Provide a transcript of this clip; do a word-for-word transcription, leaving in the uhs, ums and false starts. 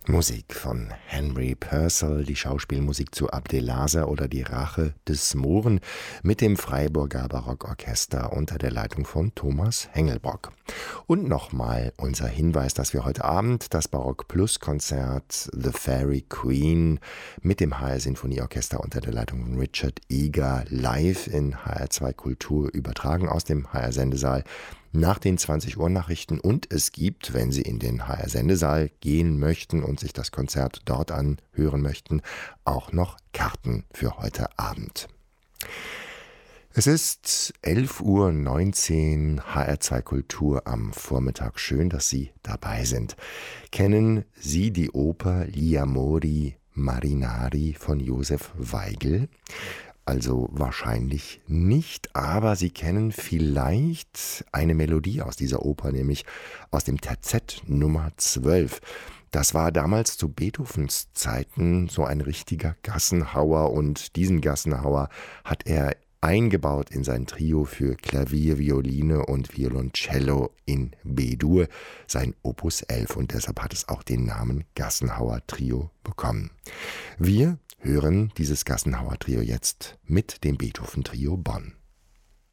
Musik von Henry Purcell, die Schauspielmusik zu Abdelasa oder Die Rache des Mohren mit dem Freiburger Barockorchester unter der Leitung von Thomas Hengelbock. Und nochmal unser Hinweis, dass wir heute Abend das Barock-Plus-Konzert The Fairy Queen mit dem H R Sinfonieorchester unter der Leitung von Richard Eger live in H R zwei Kultur übertragen aus dem H R-Sendesaal nach den zwanzig Uhr Nachrichten, und es gibt, wenn Sie in den H R-Sendesaal gehen möchten und sich das Konzert dort anhören möchten, auch noch Karten für heute Abend. Es ist elf Uhr neunzehn, H R zwei Kultur am Vormittag. Schön, dass Sie dabei sind. Kennen Sie die Oper Gli Amori Marinari von Josef Weigl? Also wahrscheinlich nicht, aber Sie kennen vielleicht eine Melodie aus dieser Oper, nämlich aus dem Terzett Nummer zwölf. Das war damals zu Beethovens Zeiten so ein richtiger Gassenhauer, und diesen Gassenhauer hat er eingebaut in sein Trio für Klavier, Violine und Violoncello in B-Dur, sein Opus elf, und deshalb hat es auch den Namen Gassenhauer Trio bekommen. Wir hören dieses Gassenhauer Trio jetzt mit dem Beethoven Trio Bonn.